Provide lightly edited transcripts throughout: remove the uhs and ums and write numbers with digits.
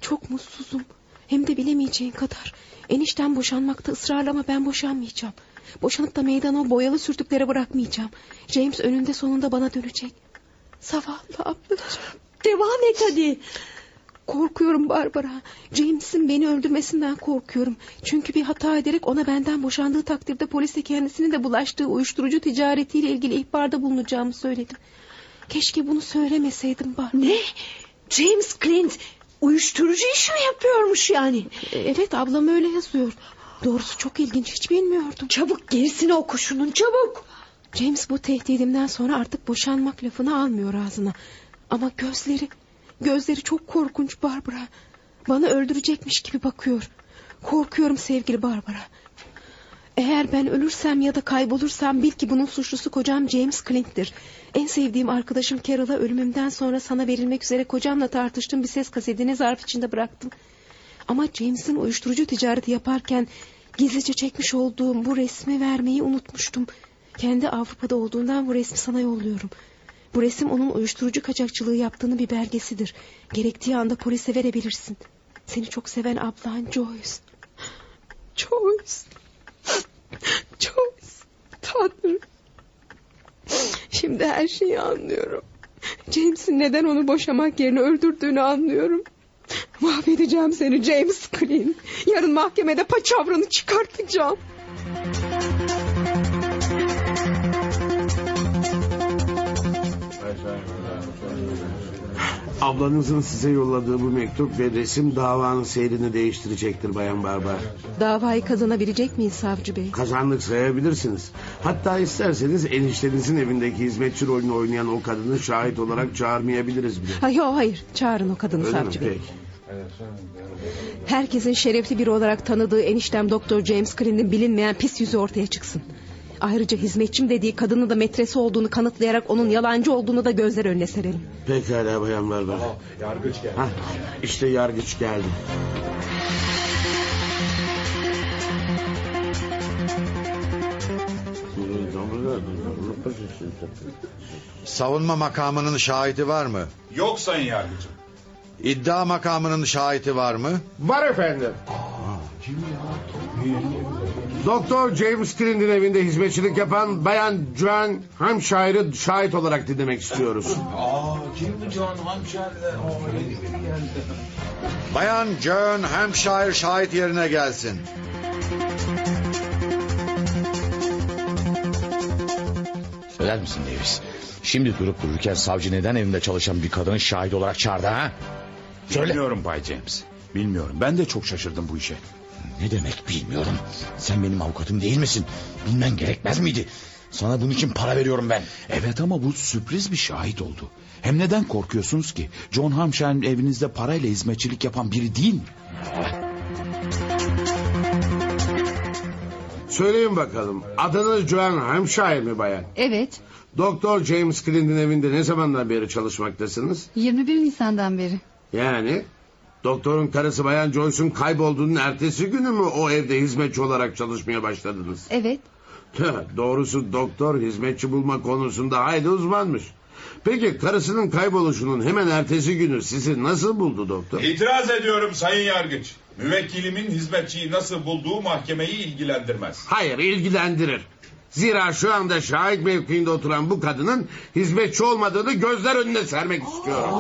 çok mutsuzum. Hem de bilemeyeceğin kadar. Enişten boşanmakta ısrarlı ama ben boşanmayacağım. Boşanıp da meydana o boyalı sürtüklere bırakmayacağım. James önünde sonunda bana dönecek. Zavallı ablacığım. Devam et hadi. Korkuyorum Barbara. James'in beni öldürmesinden korkuyorum. Çünkü bir hata ederek ona benden boşandığı takdirde polise kendisinin de bulaştığı uyuşturucu ticaretiyle ilgili ihbarda bulunacağımı söyledim. Keşke bunu söylemeseydim Barbara. Ne? James Clint uyuşturucu işi mi yapıyormuş yani? Evet, ablam öyle yazıyor. Doğrusu çok ilginç, hiç bilmiyordum. Çabuk gerisini oku şunun, çabuk. James bu tehdidimden sonra artık boşanmak lafını almıyor ağzına. Ama gözleri çok korkunç Barbara. Bana öldürecekmiş gibi bakıyor. Korkuyorum sevgili Barbara. Eğer ben ölürsem ya da kaybolursam bil ki bunun suçlusu kocam James Clint'tir. En sevdiğim arkadaşım Carol'a ölümümden sonra sana verilmek üzere kocamla tartıştığım bir ses kasetini zarf içinde bıraktım. Ama James'in uyuşturucu ticareti yaparken gizlice çekmiş olduğum bu resmi vermeyi unutmuştum. Kendi Avrupa'da olduğundan bu resmi sana yolluyorum. Bu resim onun uyuşturucu kaçakçılığı yaptığını bir belgesidir. Gerektiği anda polise verebilirsin. Seni çok seven ablan Joyce. Tanrım. Şimdi her şeyi anlıyorum. James'in neden onu boşamak yerine öldürdüğünü anlıyorum. Mahvedeceğim seni James Clint. Yarın mahkemede paçavranı çıkartacağım. Ablanızın size yolladığı bu mektup ve resim davanın seyrini değiştirecektir Bayan Barbar. Davayı kazanabilecek miyiz savcı bey? Kazandık sayabilirsiniz. Hatta isterseniz eniştenizin evindeki hizmetçi rolünü oynayan o kadını şahit olarak çağırmayabiliriz bile. Hayır, çağırın o kadını Öyle savcı mi? bey. Peki. Herkesin şerefli biri olarak tanıdığı eniştem Doktor James Clint'in bilinmeyen pis yüzü ortaya çıksın. Ayrıca hizmetçim dediği kadını da metresi olduğunu kanıtlayarak onun yalancı olduğunu da gözler önüne serelim. Pekala Bayan Barbar. Yargıç geldi. İşte yargıç geldi. Savunma makamının şahidi var mı? Yok sayın yargıcım. İddia makamının şahidi var mı? Var efendim. Doktor James Clint'in evinde hizmetçilik yapan Bayan Joan Hampshire'ı şahit olarak dinlemek istiyoruz. Kim John Hampshire'le öyle biri geldi. Bayan Joan Hampshire şahit yerine gelsin. Söyler misin Davis? Şimdi durup dururken savcı neden evinde çalışan bir kadını şahit olarak çağırdı ha? Söyle. Bilmiyorum Bay James. Bilmiyorum. Ben de çok şaşırdım bu işe. Ne demek bilmiyorum. Sen benim avukatım değil misin? Bilmen gerekmez miydi? Sana bunun için para veriyorum ben. Evet ama bu sürpriz bir şahit oldu. Hem neden korkuyorsunuz ki? John Hampshire'ın evinizde parayla hizmetçilik yapan biri değil mi? Söyleyin bakalım, adınız Joan Hampshire mi bayan? Evet, Doktor James Clint'in evinde ne zamandan beri çalışmaktasınız? 21 Nisan'dan beri. Yani doktorun karısı Bayan Joyce'un kaybolduğunun ertesi günü mü o evde hizmetçi olarak çalışmaya başladınız? Evet. Doğrusu doktor hizmetçi bulma konusunda hayli uzmanmış. Peki karısının kayboluşunun hemen ertesi günü sizi nasıl buldu doktor? İtiraz ediyorum sayın yargıç. Müvekkilimin hizmetçiyi nasıl bulduğu mahkemeyi ilgilendirmez. Hayır, ilgilendirir. Zira şu anda şahit mevkiinde oturan bu kadının hizmetçi olmadığını gözler önüne sermek istiyorum.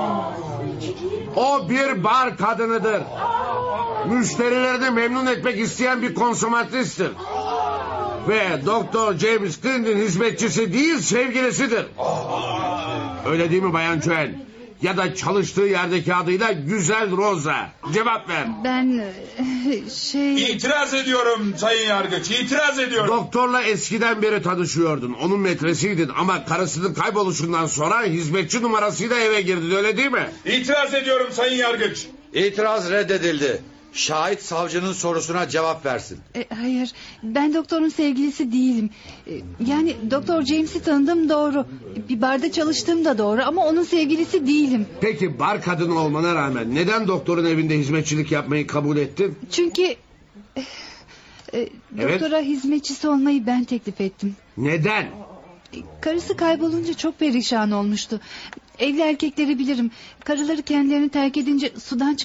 O bir bar kadınıdır. Müşterilerini memnun etmek isteyen bir konsomatristir. Ve Doktor James Clint'in hizmetçisi değil, sevgilisidir. Öyle değil mi Bayan Joan? Ya da çalıştığı yerdeki adıyla Güzel Rosa. Cevap ver. Ben İtiraz ediyorum sayın yargıç. İtiraz ediyorum. Doktorla eskiden beri tanışıyordun. Onun metresiydin ama karısının kayboluşundan sonra hizmetçi numarasıyla eve girdin, öyle değil mi? İtiraz ediyorum sayın yargıç. İtiraz reddedildi. Şahit savcının sorusuna cevap versin. hayır, ben doktorun sevgilisi değilim. Yani Doktor James'i tanıdım doğru. Bir barda çalıştığım da doğru ama onun sevgilisi değilim. Peki bar kadını olmana rağmen neden doktorun evinde hizmetçilik yapmayı kabul ettin? Çünkü doktora hizmetçisi olmayı ben teklif ettim. Neden? Karısı kaybolunca çok perişan olmuştu. Evli erkekleri bilirim. Karıları kendilerini terk edince sudan